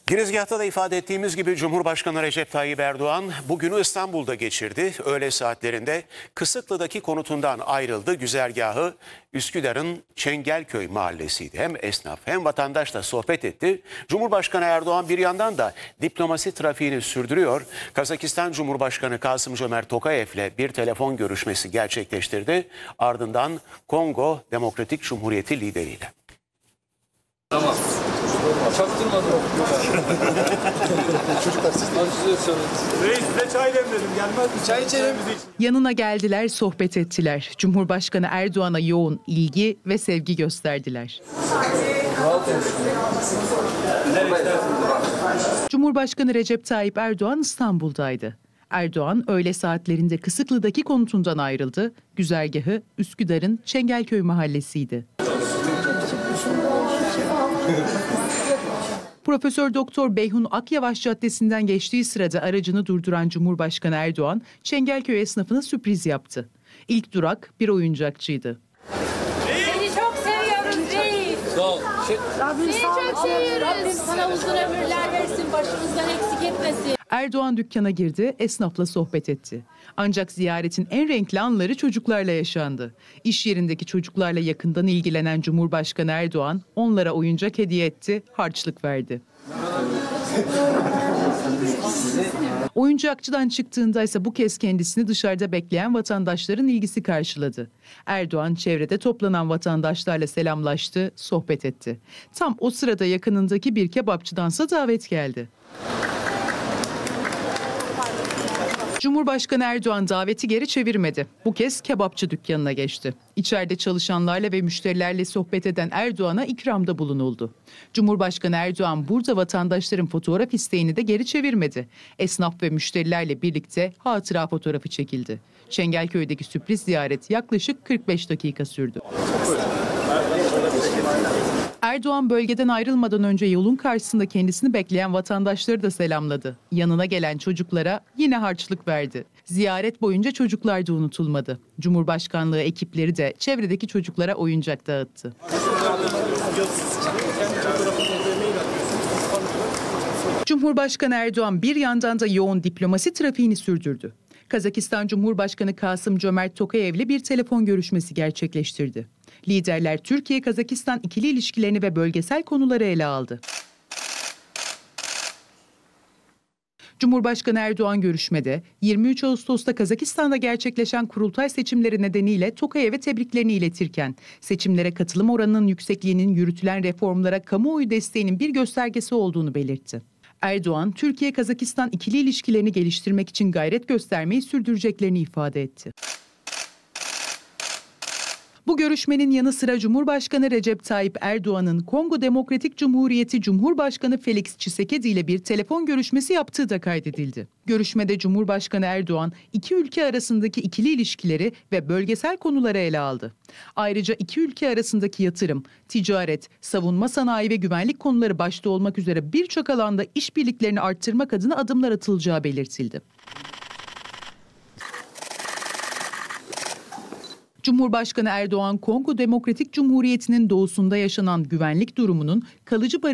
Girizgahta da ifade ettiğimiz gibi Cumhurbaşkanı Recep Tayyip Erdoğan bugünü İstanbul'da geçirdi. Öğle saatlerinde Kısıklı'daki konutundan ayrıldı. Güzergahı Üsküdar'ın Çengelköy mahallesiydi. Hem esnaf hem vatandaşla sohbet etti. Cumhurbaşkanı Erdoğan bir yandan da diplomasi trafiğini sürdürüyor. Kazakistan Cumhurbaşkanı Kasım-Jomart Tokayev'le bir telefon görüşmesi gerçekleştirdi. Ardından Kongo Demokratik Cumhuriyeti lideriyle. Tamam. Çaktırmadım. Çocuklar siz de. Reis size çay demledim. Gelmez mi? Çay içelim. Yanına geldiler, sohbet ettiler. Cumhurbaşkanı Erdoğan'a yoğun ilgi ve sevgi gösterdiler. Cumhurbaşkanı Recep Tayyip Erdoğan İstanbul'daydı. Erdoğan öğle saatlerinde Kısıklı'daki konutundan ayrıldı. Güzergahı Üsküdar'ın Çengelköy mahallesiydi. Profesör Doktor Beyhun Akyavaş Caddesi'nden geçtiği sırada aracını durduran Cumhurbaşkanı Erdoğan, Çengelköy esnafına sürpriz yaptı. İlk durak bir oyuncakçıydı. Seni çok seviyoruz reis. Sağ ol. Seni çok seviyoruz. Rabbim sana uzun ömürler versin, başımızdan eksik etmesin. Erdoğan dükkana girdi, esnafla sohbet etti. Ancak ziyaretin en renkli anları çocuklarla yaşandı. İş yerindeki çocuklarla yakından ilgilenen Cumhurbaşkanı Erdoğan onlara oyuncak hediye etti, harçlık verdi. Oyuncakçıdan çıktığında ise bu kez kendisini dışarıda bekleyen vatandaşların ilgisi karşıladı. Erdoğan çevrede toplanan vatandaşlarla selamlaştı, sohbet etti. Tam o sırada yakınındaki bir kebapçıdansa davet geldi. Cumhurbaşkanı Erdoğan daveti geri çevirmedi. Bu kez kebapçı dükkanına geçti. İçeride çalışanlarla ve müşterilerle sohbet eden Erdoğan'a ikramda bulunuldu. Cumhurbaşkanı Erdoğan burada vatandaşların fotoğraf isteğini de geri çevirmedi. Esnaf ve müşterilerle birlikte hatıra fotoğrafı çekildi. Çengelköy'deki sürpriz ziyaret yaklaşık 45 dakika sürdü. Erdoğan bölgeden ayrılmadan önce yolun karşısında kendisini bekleyen vatandaşları da selamladı. Yanına gelen çocuklara yine harçlık verdi. Ziyaret boyunca çocuklar da unutulmadı. Cumhurbaşkanlığı ekipleri de çevredeki çocuklara oyuncak dağıttı. Cumhurbaşkanı Erdoğan bir yandan da yoğun diplomasi trafiğini sürdürdü. Kazakistan Cumhurbaşkanı Kasım-Jomart Tokayev'le bir telefon görüşmesi gerçekleştirdi. Liderler Türkiye-Kazakistan ikili ilişkilerini ve bölgesel konuları ele aldı. Cumhurbaşkanı Erdoğan görüşmede 23 Ağustos'ta Kazakistan'da gerçekleşen kurultay seçimleri nedeniyle Tokayev'e tebriklerini iletirken seçimlere katılım oranının yüksekliğinin yürütülen reformlara kamuoyu desteğinin bir göstergesi olduğunu belirtti. Erdoğan, Türkiye-Kazakistan ikili ilişkilerini geliştirmek için gayret göstermeyi sürdüreceklerini ifade etti. Bu görüşmenin yanı sıra Cumhurbaşkanı Recep Tayyip Erdoğan'ın Kongo Demokratik Cumhuriyeti Cumhurbaşkanı Felix Tshisekedi ile bir telefon görüşmesi yaptığı da kaydedildi. Görüşmede Cumhurbaşkanı Erdoğan iki ülke arasındaki ikili ilişkileri ve bölgesel konuları ele aldı. Ayrıca iki ülke arasındaki yatırım, ticaret, savunma sanayi ve güvenlik konuları başta olmak üzere birçok alanda işbirliklerini arttırmak adına adımlar atılacağı belirtildi. Cumhurbaşkanı Erdoğan, Kongo Demokratik Cumhuriyeti'nin doğusunda yaşanan güvenlik durumunun kalıcı barış